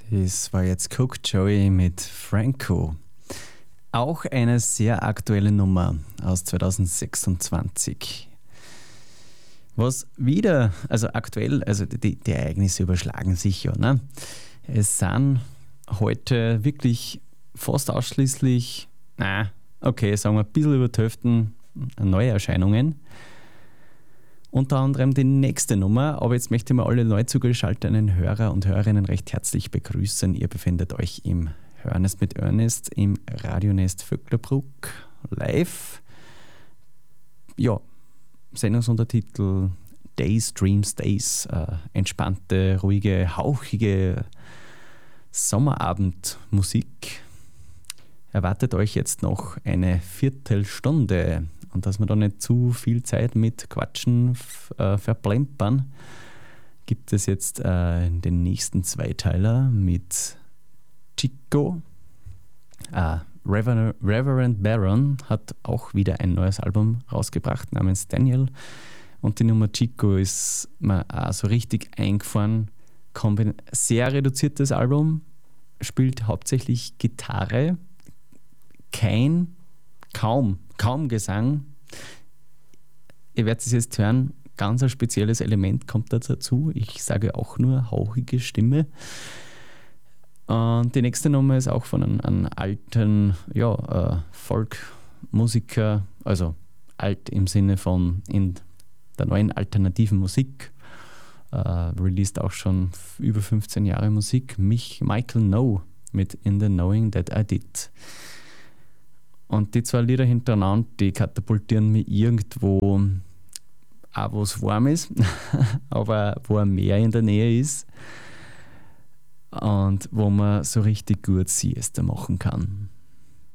Das war jetzt Cook Joey mit Franco. Auch eine sehr aktuelle Nummer aus 2026. Was wieder, also aktuell, also die Ereignisse überschlagen sich ja. Ne? Es sind heute wirklich fast ausschließlich, sagen wir ein bisschen über die Hälfte Neuerscheinungen. Unter anderem die nächste Nummer, aber jetzt möchte ich mal alle neu zugeschalteten Hörer und Hörerinnen recht herzlich begrüßen. Ihr befindet euch im Hörnest mit Ernest im Radionest Vöcklerbruck live. Ja, Sendungsuntertitel Days, Dreams, Days. Entspannte, ruhige, hauchige Sommerabendmusik. Erwartet euch jetzt noch eine Viertelstunde. Und dass wir da nicht zu viel Zeit mit Quatschen verplempern, gibt es jetzt den nächsten Zweiteiler mit Chico. Reverend Baron hat auch wieder ein neues Album rausgebracht namens Daniel. Und die Nummer Chico ist mir auch so richtig eingefahren. Sehr reduziertes Album, spielt hauptsächlich Gitarre, kaum Gesang. Ihr werdet es jetzt hören, ganz ein spezielles Element kommt da dazu. Ich sage auch nur hauchige Stimme. Und die nächste Nummer ist auch von einem alten Folkmusiker, also alt im Sinne von in der neuen alternativen Musik. Released auch schon über 15 Jahre Musik. Michael No mit In the Knowing That I Did. Und die zwei Lieder hintereinander, die katapultieren mich irgendwo, auch wo es warm ist, aber wo ein Meer in der Nähe ist und wo man so richtig gut Siesta machen kann.